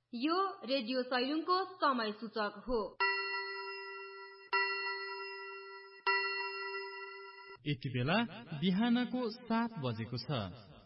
यो रेडियो सैलुङको समय सूचक हो। यति बेला बिहानको 7 बजेको छ।